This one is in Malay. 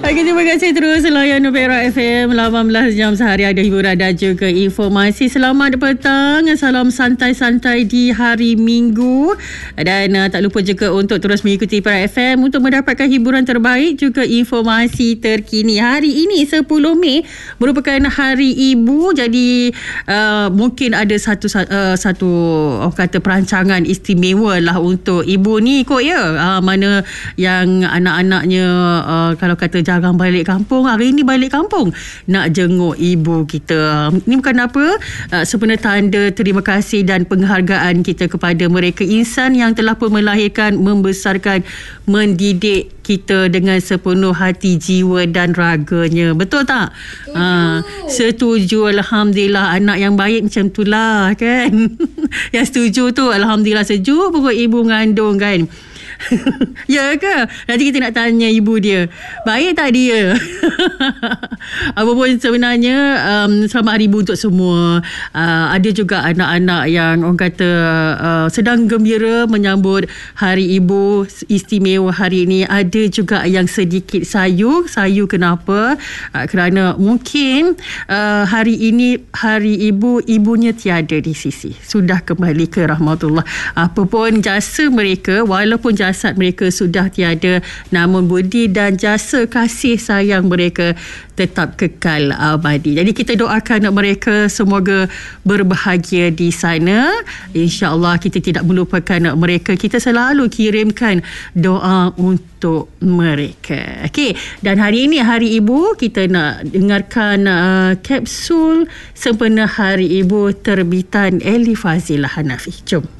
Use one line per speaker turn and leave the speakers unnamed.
Okey, terima kasih terus layan Nubera FM 18 jam sehari ada hiburan dan juga informasi. Selamat petang, salam santai-santai di hari Minggu dan tak lupa juga untuk terus mengikuti Nubera FM untuk mendapatkan hiburan terbaik juga informasi terkini. Hari ini 10 Mei merupakan Hari Ibu, jadi mungkin ada satu orang kata perancangan istimewa lah untuk ibu ni kot ya. Mana yang anak-anaknya kalau kata jarang balik kampung, hari ini balik kampung nak jenguk ibu kita. Ini bukan apa, sebenarnya tanda terima kasih dan penghargaan kita kepada mereka, insan yang telah pun melahirkan, membesarkan, mendidik kita dengan sepenuh hati, jiwa dan raganya. Betul tak? Setuju. Alhamdulillah, anak yang baik macam itulah kan. Yang setuju tu alhamdulillah, sejuk perut ibu mengandung kan. Ya ke? Nanti kita nak tanya ibu dia, baik tak dia? Apa pun sebenarnya, selamat Hari Ibu untuk semua. Ada juga anak-anak yang orang kata sedang gembira menyambut Hari Ibu istimewa hari ini. Ada juga yang sedikit sayu kenapa? Kerana mungkin hari ini Hari Ibu, ibunya tiada di sisi, sudah kembali ke rahmatullah. Apapun jasa mereka, walaupun jasad mereka sudah tiada, namun budi dan jasa kasih sayang mereka tetap kekal abadi. Jadi kita doakan mereka semoga berbahagia di sana. InsyaAllah kita tidak melupakan mereka. Kita selalu kirimkan doa untuk mereka. Okey, dan hari ini Hari Ibu, kita nak dengarkan kapsul sempena Hari Ibu terbitan Eli Fazilah Hanafi. Jom.